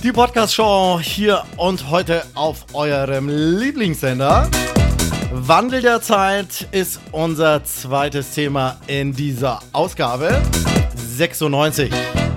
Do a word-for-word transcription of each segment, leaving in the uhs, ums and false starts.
Die Podcast-Show hier und heute auf eurem Lieblingssender. Wandel der Zeit ist unser zweites Thema in dieser Ausgabe sechsundneunzig.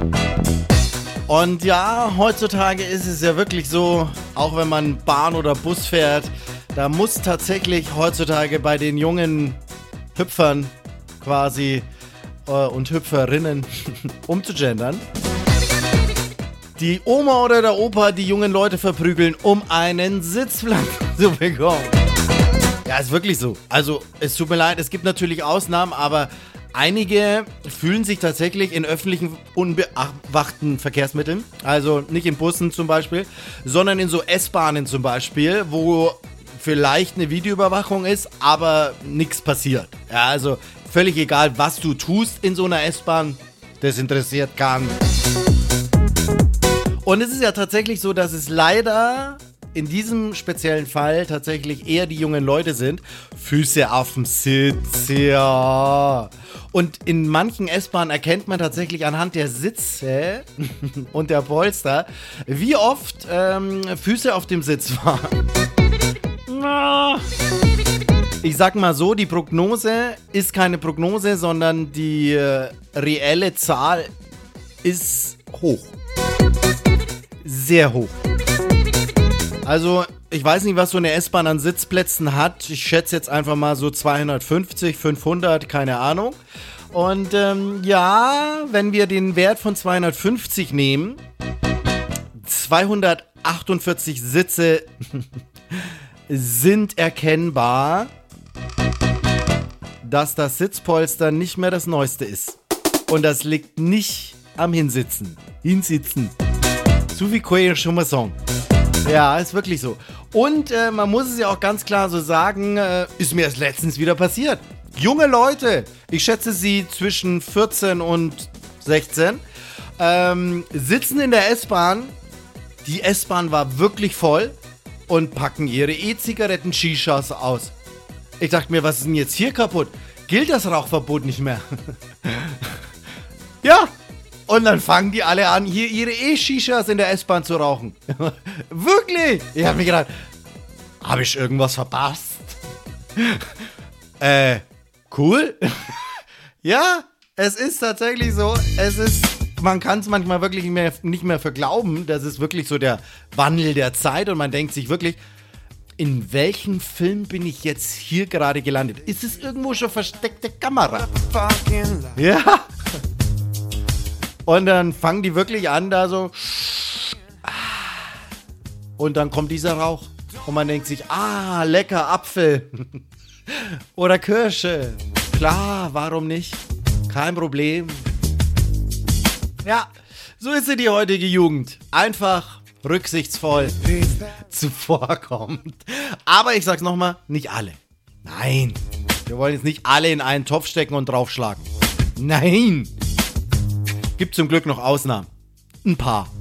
Und ja, heutzutage ist es ja wirklich so, auch wenn man Bahn oder Bus fährt, da muss tatsächlich heutzutage bei den jungen Hüpfern quasi äh, und Hüpferinnen umzugendern, die Oma oder der Opa die jungen Leute verprügeln, um einen Sitzplatz zu bekommen. Ja, ist wirklich so. Also, es tut mir leid, es gibt natürlich Ausnahmen, aber einige fühlen sich tatsächlich in öffentlichen, unbewachten Verkehrsmitteln, also nicht in Bussen zum Beispiel, sondern in so S-Bahnen zum Beispiel, wo vielleicht eine Videoüberwachung ist, aber nichts passiert. Ja, also völlig egal, was du tust in so einer S-Bahn, das interessiert keinen. Und es ist ja tatsächlich so, dass es leider in diesem speziellen Fall tatsächlich eher die jungen Leute sind. Füße auf dem Sitz, ja. Und in manchen S-Bahnen erkennt man tatsächlich anhand der Sitze und der Polster, wie oft ähm, Füße auf dem Sitz waren. Ich sag mal so, die Prognose ist keine Prognose, sondern die äh, reelle Zahl ist hoch. Sehr hoch. Also, ich weiß nicht, was so eine S-Bahn an Sitzplätzen hat. Ich schätze jetzt einfach mal so zweihundertfünfzig, fünfhundert, keine Ahnung. Und ähm, ja, wenn wir den Wert von zweihundertfünfzig nehmen, zweihundertachtundvierzig Sitze sind erkennbar, dass das Sitzpolster nicht mehr das Neueste ist. Und das liegt nicht am Hinsitzen. Hinsitzen. Zu wie kann ich schon mal sagen. Ja, ist wirklich so. Und äh, man muss es ja auch ganz klar so sagen, äh, ist mir erst letztens wieder passiert. Junge Leute, ich schätze sie zwischen vierzehn und sechzehn, ähm, sitzen in der S-Bahn. Die S-Bahn war wirklich voll und packen ihre E-Zigaretten-Shishas aus. Ich dachte mir, was ist denn jetzt hier kaputt? Gilt das Rauchverbot nicht mehr? Ja. Und dann fangen die alle an, hier ihre E-Shishas in der S-Bahn zu rauchen. Wirklich? Ich habe mir gedacht, habe ich irgendwas verpasst? äh, cool. Ja, es ist tatsächlich so. Es ist, man kann es manchmal wirklich nicht mehr, nicht mehr verglauben. Das ist wirklich so der Wandel der Zeit. Und man denkt sich wirklich, in welchem Film bin ich jetzt hier gerade gelandet? Ist es irgendwo schon versteckte Kamera? Ja. Und dann fangen die wirklich an, da so. Und dann kommt dieser Rauch. Und man denkt sich, ah, lecker, Apfel. Oder Kirsche. Klar, warum nicht? Kein Problem. Ja, so ist sie, die heutige Jugend. Einfach rücksichtsvoll zuvorkommt. Aber ich sag's nochmal, nicht alle. Nein. Wir wollen jetzt nicht alle in einen Topf stecken und draufschlagen. Nein. Gibt zum Glück noch Ausnahmen. Ein paar.